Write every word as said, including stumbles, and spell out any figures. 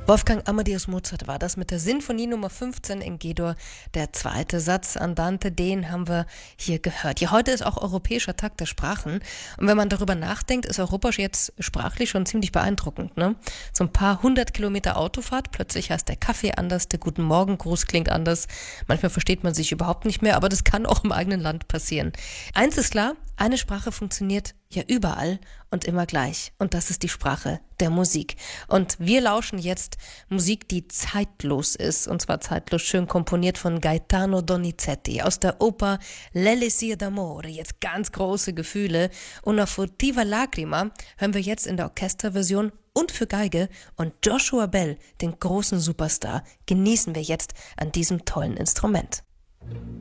Wolfgang Amadeus Mozart war das mit der Sinfonie Nummer fünfzehn in G-Dur. Der zweite Satz, Andante, den haben wir hier gehört. Ja, heute ist auch Europäischer Tag der Sprachen. Und wenn man darüber nachdenkt, ist Europa jetzt sprachlich schon ziemlich beeindruckend, ne? So ein paar hundert Kilometer Autofahrt, plötzlich heißt der Kaffee anders, der Guten Morgen-Gruß klingt anders. Manchmal versteht man sich überhaupt nicht mehr, aber das kann auch im eigenen Land passieren. Eins ist klar, eine Sprache funktioniert ja überall und immer gleich. Und das ist die Sprache der Musik. Und wir lauschen jetzt Musik, die zeitlos ist. Und zwar zeitlos schön komponiert von Gaetano Donizetti aus der Oper L'Elisir d'Amore. Jetzt ganz große Gefühle. Una furtiva lacrima hören wir jetzt in der Orchesterversion und für Geige. Und Joshua Bell, den großen Superstar, genießen wir jetzt an diesem tollen Instrument.